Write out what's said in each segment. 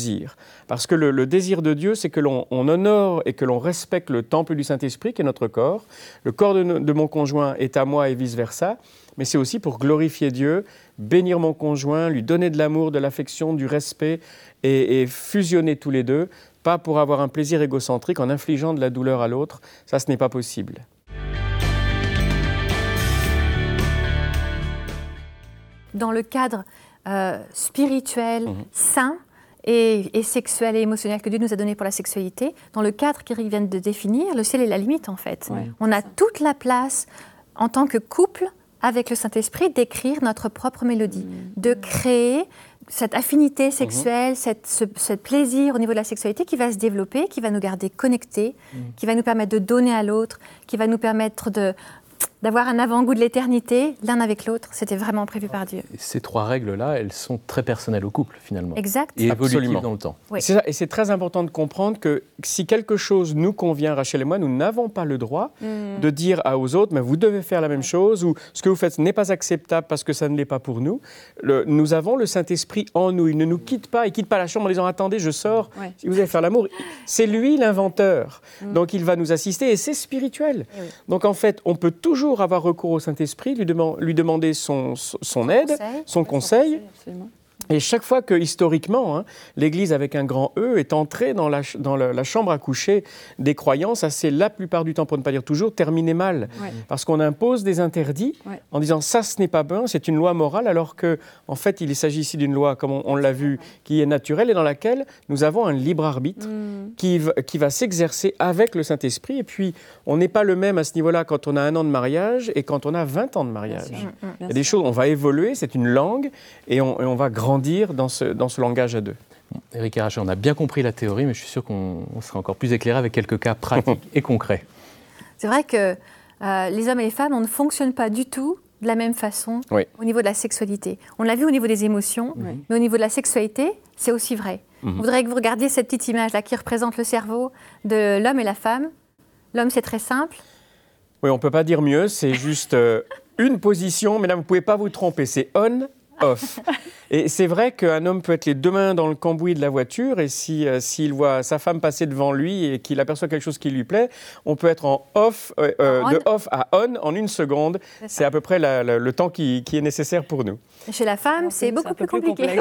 désir. Parce que le désir de Dieu, c'est que l'on honore et que l'on respecte le temple du Saint-Esprit, qui est notre corps. Le corps de mon conjoint est à moi et vice-versa. Mais c'est aussi pour glorifier Dieu, bénir mon conjoint, lui donner de l'amour, de l'affection, du respect et fusionner tous les deux, pas pour avoir un plaisir égocentrique en infligeant de la douleur à l'autre. Ça, ce n'est pas possible. Dans le cadre spirituel, sain et sexuel et émotionnel que Dieu nous a donné pour la sexualité, dans le cadre qu'Éric vient de définir, le ciel est la limite en fait. Ouais, on a toute la place en tant que couple avec le Saint-Esprit d'écrire notre propre mélodie, de créer cette affinité sexuelle, ce plaisir au niveau de la sexualité qui va se développer, qui va nous garder connectés, qui va nous permettre de donner à l'autre, qui va nous permettre d'avoir un avant-goût de l'éternité, l'un avec l'autre. C'était vraiment prévu par Dieu. Et ces 3 règles-là, elles sont très personnelles au couple, finalement. Exact. Et évolutives Absolument. dans le temps. Oui. C'est ça, et c'est très important de comprendre que si quelque chose nous convient, Rachel et moi, nous n'avons pas le droit de dire aux autres, mais vous devez faire la même chose, ou ce que vous faites n'est pas acceptable parce que ça ne l'est pas pour nous. Nous avons le Saint-Esprit en nous. Il ne nous quitte pas, il ne quitte pas la chambre en disant « Attendez, je sors, si vous allez faire l'amour ». C'est lui l'inventeur. Donc il va nous assister, et c'est spirituel. Donc en fait, on peut toujours avoir recours au Saint-Esprit, lui demander son aide, son conseil. Absolument. Et chaque fois que, historiquement, l'Église avec un grand E est entrée dans la chambre à coucher des croyants, ça c'est la plupart du temps, pour ne pas dire toujours, terminé mal. Ouais. Parce qu'on impose des interdits en disant ça ce n'est pas bon, c'est une loi morale, alors qu'en fait il s'agit ici d'une loi, comme on l'a vu, qui est naturelle et dans laquelle nous avons un libre arbitre qui va s'exercer avec le Saint-Esprit. Et puis on n'est pas le même à ce niveau-là quand on a 1 an de mariage et quand on a 20 ans de mariage. Il y a des choses, on va évoluer, c'est une langue et on va grandir dans ce langage à deux. Éric et Rachel, on a bien compris la théorie, mais je suis sûr qu'on sera encore plus éclairé avec quelques cas pratiques et concrets. C'est vrai que les hommes et les femmes, on ne fonctionne pas du tout de la même façon au niveau de la sexualité. On l'a vu au niveau des émotions, mais au niveau de la sexualité, c'est aussi vrai. Je voudrais que vous regardiez cette petite image-là qui représente le cerveau de l'homme et la femme. L'homme, c'est très simple. Oui, on ne peut pas dire mieux, c'est juste une position, mais là, vous ne pouvez pas vous tromper, c'est on, off. Et c'est vrai qu'un homme peut être les 2 mains dans le cambouis de la voiture et s'il voit sa femme passer devant lui et qu'il aperçoit quelque chose qui lui plaît, on peut être en off, de off à on en 1 seconde. C'est à peu près le temps qui est nécessaire pour nous. Et chez la femme, c'est beaucoup plus compliqué.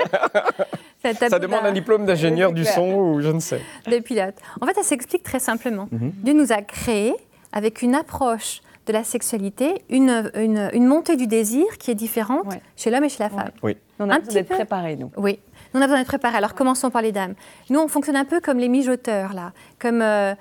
Ça demande un diplôme d'ingénieur du son ou je ne sais. De pilote. En fait, ça s'explique très simplement. Dieu nous a créés avec une approche de la sexualité, une montée du désir qui est différente chez l'homme et chez la femme. Oui. On a besoin d'être préparés, nous. Oui, nous on a besoin d'être préparés. Alors commençons par les dames. Nous, on fonctionne un peu comme les mijoteurs, là, comme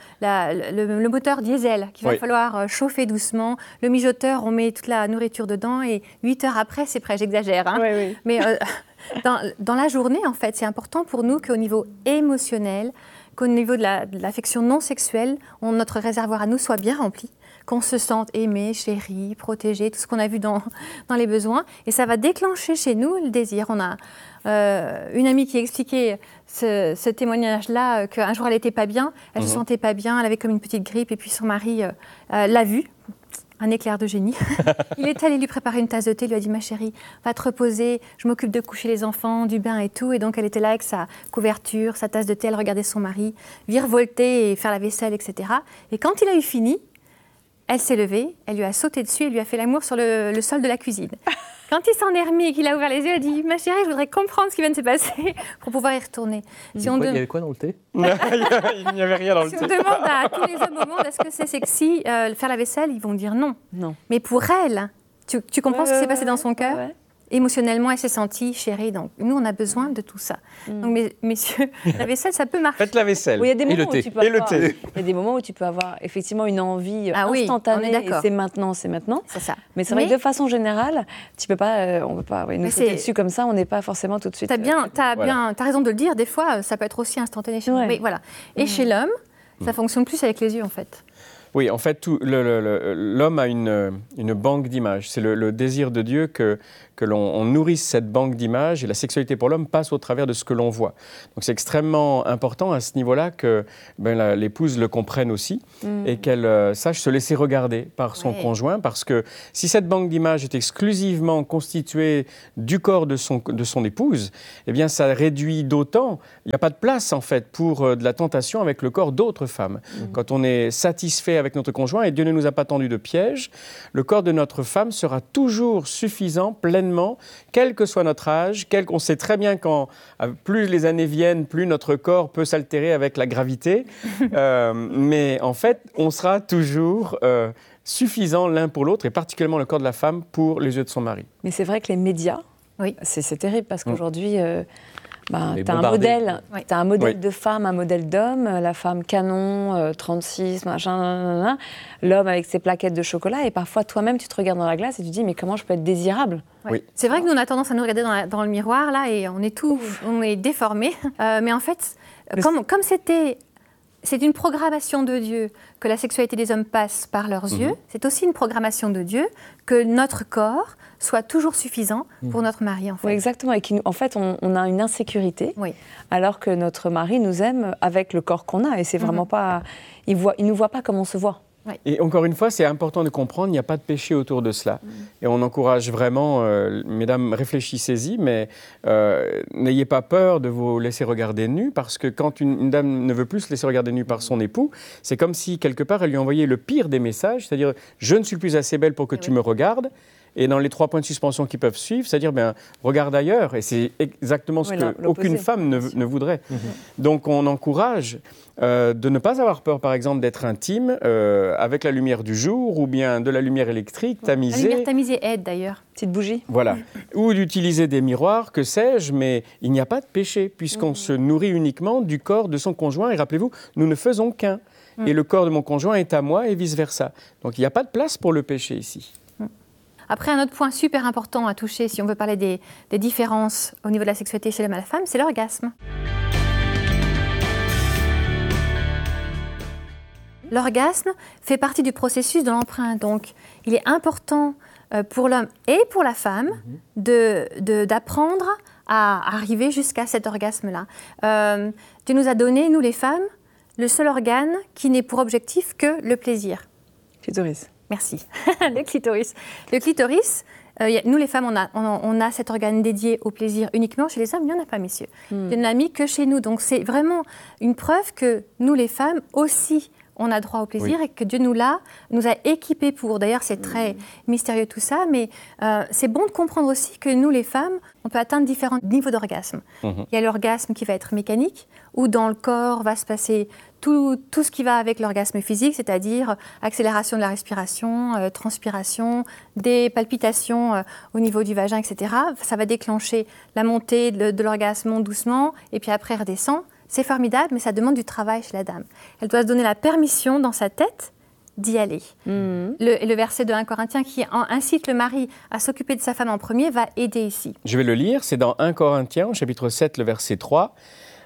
le moteur diesel qu'il va falloir chauffer doucement. Le mijoteur, on met toute la nourriture dedans et 8 heures après, c'est prêt. J'exagère. Mais dans la journée, en fait, c'est important pour nous qu'au niveau émotionnel, qu'au niveau de l'affection non sexuelle, notre réservoir à nous soit bien rempli, qu'on se sente aimé, chéri, protégé, tout ce qu'on a vu dans les besoins. Et ça va déclencher chez nous le désir. On a une amie qui expliquait ce témoignage-là, qu'un jour elle n'était pas bien, elle ne se sentait pas bien, elle avait comme une petite grippe, et puis son mari l'a vue. Un éclair de génie. Il est allé lui préparer une tasse de thé, il lui a dit « Ma chérie, va te reposer, je m'occupe de coucher les enfants, du bain et tout. » Et donc elle était là avec sa couverture, sa tasse de thé, elle regardait son mari virevolter et faire la vaisselle, etc. Et quand il a eu fini, elle s'est levée, elle lui a sauté dessus et lui a fait l'amour sur le sol de la cuisine. Quand il s'en est remis et qu'il a ouvert les yeux, elle a dit « Ma chérie, je voudrais comprendre ce qui vient de se passer pour pouvoir y retourner. » Il y avait quoi dans le thé? Il n'y avait rien dans le thé. Si on demande à tous les hommes au monde est-ce que c'est sexy faire la vaisselle, ils vont dire non. Mais pour elle, tu comprends ce qui s'est passé dans son cœur? Émotionnellement, elle s'est sentie chérie. Donc, nous, on a besoin de tout ça. Donc, messieurs, la vaisselle, ça peut marcher. Faites la vaisselle. Oui, il y a des moments où tu peux avoir, thé. Il y a des moments où tu peux avoir effectivement une envie instantanée. Oui, et c'est maintenant, c'est maintenant. C'est ça. Mais c'est vrai que de façon générale, tu peux pas, on peut pas nous sauter dessus comme ça. On n'est pas forcément tout de suite. T'as raison de le dire. Des fois, ça peut être aussi instantané. Mais voilà. Et chez l'homme, ça fonctionne plus avec les yeux, en fait. Oui, en fait, l'homme a une banque d'images. C'est le désir de Dieu on nourrisse cette banque d'images, et la sexualité pour l'homme passe au travers de ce que l'on voit. Donc c'est extrêmement important à ce niveau-là que l'épouse le comprenne aussi et qu'elle sache se laisser regarder par son conjoint, parce que si cette banque d'images est exclusivement constituée du corps de son épouse, eh bien ça réduit d'autant, il n'y a pas de place en fait pour de la tentation avec le corps d'autres femmes. Quand on est satisfait avec notre conjoint, et Dieu ne nous a pas tendu de piège, le corps de notre femme sera toujours suffisant, pleinement, quel que soit notre âge, on sait très bien quand plus les années viennent, plus notre corps peut s'altérer avec la gravité, mais en fait, on sera toujours suffisant l'un pour l'autre, et particulièrement le corps de la femme pour les yeux de son mari. Mais c'est vrai que les médias, c'est terrible, parce qu'aujourd'hui... tu as un modèle de femme, un modèle d'homme, la femme canon, 36, machin, l'homme avec ses plaquettes de chocolat, et parfois toi-même tu te regardes dans la glace et tu te dis mais comment je peux être désirable ? C'est vrai que nous on a tendance à nous regarder dans le miroir là et on est déformé, mais en fait comme c'est une programmation de Dieu que la sexualité des hommes passe par leurs yeux, c'est aussi une programmation de Dieu que notre corps soit toujours suffisant pour notre mari. En fait. Oui, exactement. Et en fait, on a une insécurité, alors que notre mari nous aime avec le corps qu'on a. Et c'est vraiment pas... Il ne nous voit pas comme on se voit. Et encore une fois, c'est important de comprendre, il n'y a pas de péché autour de cela. Et on encourage vraiment, mesdames, réfléchissez-y, mais n'ayez pas peur de vous laisser regarder nue, parce que quand une dame ne veut plus se laisser regarder nue par son époux, c'est comme si, quelque part, elle lui envoyait le pire des messages, c'est-à-dire « je ne suis plus assez belle pour que tu me regardes ». Et dans les 3 points de suspension qui peuvent suivre, c'est-à-dire regarde ailleurs. Et c'est exactement ce qu'aucune femme ne voudrait. Donc on encourage de ne pas avoir peur, par exemple, d'être intime avec la lumière du jour ou bien de la lumière électrique tamisée. La lumière tamisée aide d'ailleurs. Petite bougie. Voilà. Ou d'utiliser des miroirs, que sais-je, mais il n'y a pas de péché puisqu'on se nourrit uniquement du corps de son conjoint. Et rappelez-vous, nous ne faisons qu'un. Et le corps de mon conjoint est à moi et vice-versa. Donc il n'y a pas de place pour le péché ici. Après, un autre point super important à toucher, si on veut parler des différences au niveau de la sexualité chez l'homme et la femme, c'est l'orgasme. L'orgasme fait partie du processus de l'emprunt. Donc, il est important pour l'homme et pour la femme d'apprendre à arriver jusqu'à cet orgasme-là. Dieu nous a donné, nous les femmes, le seul organe qui n'ait pour objectif que le plaisir. Clitoris. Merci. Le clitoris. Le clitoris, nous les femmes, on a cet organe dédié au plaisir uniquement. Chez les hommes, il n'y en a pas, messieurs. Il n'y en a mis que chez nous. Donc c'est vraiment une preuve que nous les femmes aussi, on a droit au plaisir et que Dieu nous a équipés pour. D'ailleurs, c'est très mystérieux tout ça, mais c'est bon de comprendre aussi que nous les femmes, on peut atteindre différents niveaux d'orgasme. Il y a l'orgasme qui va être mécanique, où dans le corps va se passer tout ce qui va avec l'orgasme physique, c'est-à-dire accélération de la respiration, transpiration, des palpitations au niveau du vagin, etc. Ça va déclencher la montée de l'orgasme, monte doucement, et puis après redescend. C'est formidable, mais ça demande du travail chez la dame. Elle doit se donner la permission dans sa tête d'y aller. Le verset de 1 Corinthiens qui incite le mari à s'occuper de sa femme en premier va aider ici. Je vais le lire, c'est dans 1 Corinthiens, chapitre 7, le verset 3.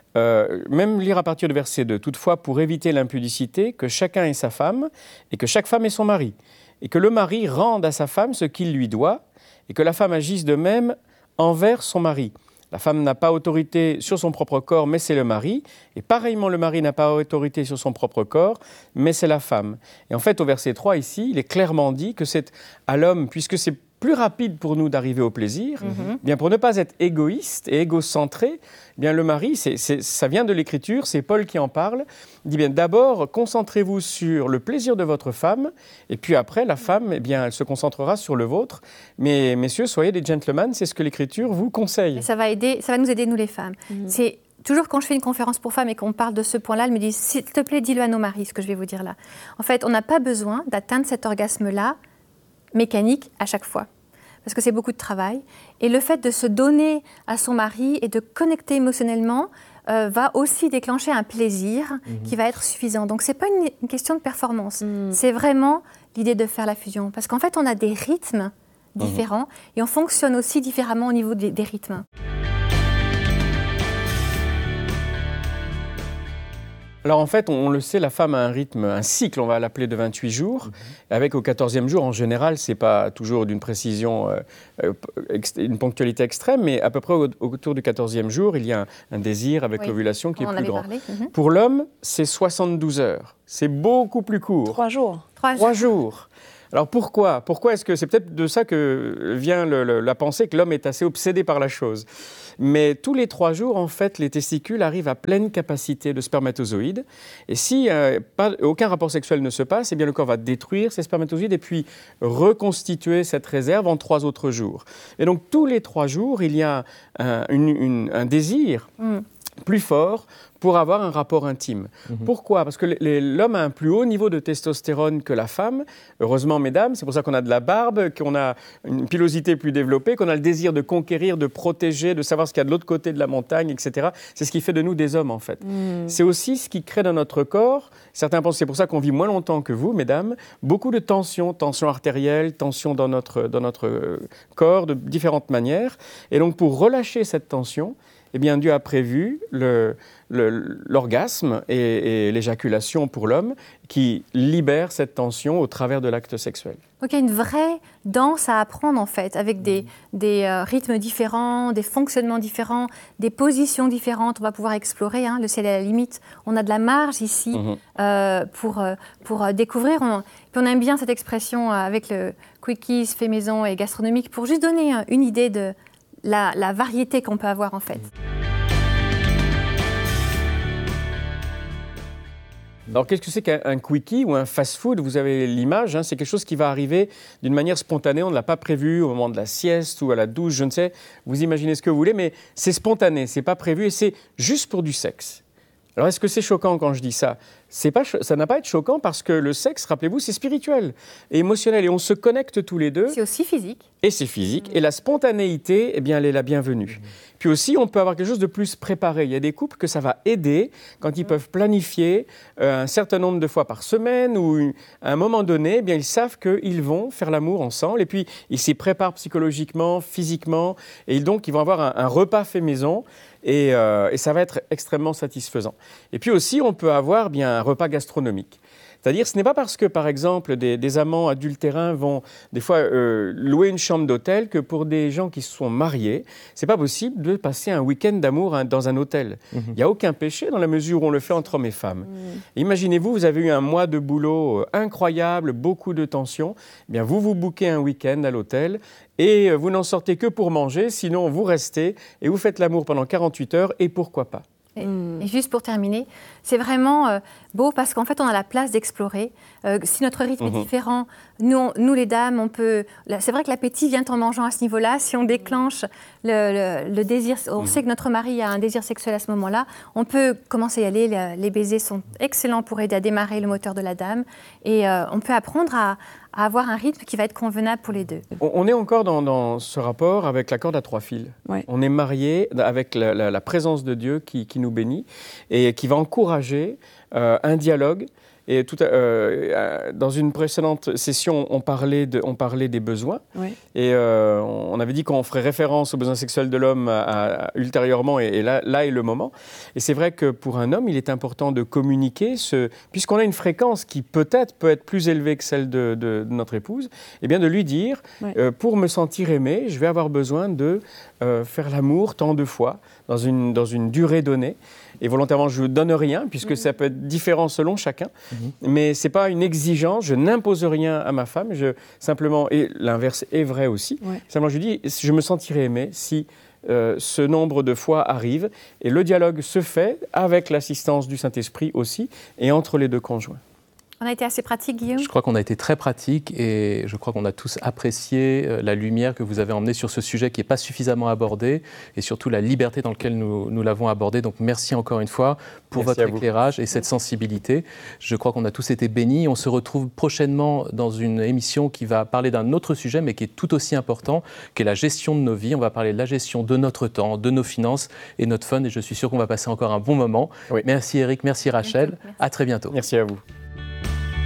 Même lire à partir du verset 2. Toutefois, pour éviter l'impudicité, que chacun ait sa femme et que chaque femme ait son mari, et que le mari rende à sa femme ce qu'il lui doit, et que la femme agisse de même envers son mari. La femme n'a pas autorité sur son propre corps, mais c'est le mari. Et pareillement, le mari n'a pas autorité sur son propre corps, mais c'est la femme. Et en fait, au verset 3, ici, il est clairement dit que c'est à l'homme, puisque c'est plus rapide pour nous d'arriver au plaisir, bien pour ne pas être égoïste et égocentré, bien le mari, ça vient de l'Écriture, c'est Paul qui en parle, il dit bien d'abord concentrez-vous sur le plaisir de votre femme, et puis après la femme, eh bien elle se concentrera sur le vôtre. Mais messieurs, soyez des gentlemen, c'est ce que l'Écriture vous conseille. Et ça va nous aider nous les femmes. C'est toujours quand je fais une conférence pour femmes et qu'on parle de ce point-là, elle me dit s'il te plaît, dis-le à nos maris, ce que je vais vous dire là. En fait, on n'a pas besoin d'atteindre cet orgasme-là mécanique à chaque fois, parce que c'est beaucoup de travail. Et le fait de se donner à son mari et de connecter émotionnellement va aussi déclencher un plaisir qui va être suffisant. Donc c'est pas une question de performance, c'est vraiment l'idée de faire la fusion, parce qu'en fait on a des rythmes différents et on fonctionne aussi différemment au niveau des rythmes. Alors en fait, on le sait, la femme a un rythme, un cycle, on va l'appeler, de 28 jours, avec au 14e jour, en général, ce n'est pas toujours d'une précision, une ponctualité extrême, mais à peu près autour du 14e jour, il y a un désir avec l'ovulation qui est plus grand. Pour l'homme, c'est 72 heures. C'est beaucoup plus court. 3 jours. 3 jours. Alors pourquoi est-ce que c'est peut-être de ça que vient la pensée que l'homme est assez obsédé par la chose. Mais tous les 3 jours, en fait, les testicules arrivent à pleine capacité de spermatozoïdes. Et si aucun rapport sexuel ne se passe, eh bien le corps va détruire ces spermatozoïdes et puis reconstituer cette réserve en 3 autres jours. Et donc tous les 3 jours, il y a un désir plus fort pour avoir un rapport intime. Pourquoi ? Parce que l'homme a un plus haut niveau de testostérone que la femme. Heureusement, mesdames, c'est pour ça qu'on a de la barbe, qu'on a une pilosité plus développée, qu'on a le désir de conquérir, de protéger, de savoir ce qu'il y a de l'autre côté de la montagne, etc. C'est ce qui fait de nous des hommes, en fait. C'est aussi ce qui crée dans notre corps, certains pensent que c'est pour ça qu'on vit moins longtemps que vous, mesdames, beaucoup de tension artérielle, tension dans notre corps de différentes manières. Et donc, pour relâcher cette tension, eh bien, Dieu a prévu l'orgasme et l'éjaculation pour l'homme qui libère cette tension au travers de l'acte sexuel. Donc il y a une vraie danse à apprendre en fait, avec des rythmes différents, des fonctionnements différents, des positions différentes. On va pouvoir explorer, le ciel est à la limite. On a de la marge ici pour découvrir. Puis on aime bien cette expression avec le quickies fait maison et gastronomique pour juste donner une idée de la variété qu'on peut avoir en fait. Alors qu'est-ce que c'est qu'un quickie ou un fast-food ? Vous avez l'image, c'est quelque chose qui va arriver d'une manière spontanée, on ne l'a pas prévu au moment de la sieste ou à la douche, je ne sais, vous imaginez ce que vous voulez, mais c'est spontané, c'est pas prévu et c'est juste pour du sexe. Alors est-ce que c'est choquant quand je dis ça ? Ça n'a pas à être choquant parce que le sexe, rappelez-vous, c'est spirituel et émotionnel et on se connecte tous les deux. C'est aussi physique. Et c'est physique. Et la spontanéité, eh bien, elle est la bienvenue. Puis aussi, on peut avoir quelque chose de plus préparé. Il y a des couples que ça va aider quand ils peuvent planifier un certain nombre de fois par semaine ou à un moment donné, eh bien, ils savent qu'ils vont faire l'amour ensemble et puis ils s'y préparent psychologiquement, physiquement et donc ils vont avoir un repas fait maison et ça va être extrêmement satisfaisant. Et puis aussi, on peut avoir bien un repas gastronomique. C'est-à-dire, ce n'est pas parce que, par exemple, des amants adultérins vont des fois louer une chambre d'hôtel que pour des gens qui se sont mariés, ce n'est pas possible de passer un week-end d'amour dans un hôtel. Il n'y a aucun péché dans la mesure où on le fait entre hommes et femmes. Imaginez-vous, vous avez eu un mois de boulot incroyable, beaucoup de tension. Eh bien, vous bookez un week-end à l'hôtel et vous n'en sortez que pour manger, sinon vous restez et vous faites l'amour pendant 48 heures et pourquoi pas. Et juste pour terminer, c'est vraiment beau parce qu'en fait, on a la place d'explorer. Si notre rythme est différent, nous les dames, on peut... C'est vrai que l'appétit vient en mangeant à ce niveau-là. Si on déclenche le désir, on sait que notre mari a un désir sexuel à ce moment-là, on peut commencer à y aller. Les baisers sont excellents pour aider à démarrer le moteur de la dame. Et on peut apprendre à avoir un rythme qui va être convenable pour les deux. On est encore dans ce rapport avec la corde à 3 fils. Ouais. On est mariés avec la présence de Dieu qui nous bénit et qui va encourager un dialogue. Et dans une précédente session, on parlait des besoins. Oui. Et on avait dit qu'on ferait référence aux besoins sexuels de l'homme ultérieurement. Et là est le moment. Et c'est vrai que pour un homme, il est important de communiquer, puisqu'on a une fréquence qui peut-être peut être plus élevée que celle de notre épouse, et bien de lui dire, pour me sentir aimé, je vais avoir besoin de faire l'amour tant de fois, dans une durée donnée. Et volontairement, je ne donne rien, puisque ça peut être différent selon chacun. Mais ce n'est pas une exigence, je n'impose rien à ma femme. Simplement, et l'inverse est vrai aussi, simplement je dis, je me sentirai aimé si ce nombre de fois arrive. Et le dialogue se fait avec l'assistance du Saint-Esprit aussi, et entre les deux conjoints. On a été assez pratique, Guillaume ? Je crois qu'on a été très pratique et je crois qu'on a tous apprécié la lumière que vous avez emmenée sur ce sujet qui n'est pas suffisamment abordé et surtout la liberté dans laquelle nous l'avons abordé. Donc merci encore une fois pour votre éclairage et cette sensibilité. Je crois qu'on a tous été bénis. On se retrouve prochainement dans une émission qui va parler d'un autre sujet mais qui est tout aussi important, qui est la gestion de nos vies. On va parler de la gestion de notre temps, de nos finances et notre fun et je suis sûr qu'on va passer encore un bon moment. Oui. Merci Eric, merci Rachel. Merci. À très bientôt. Merci à vous.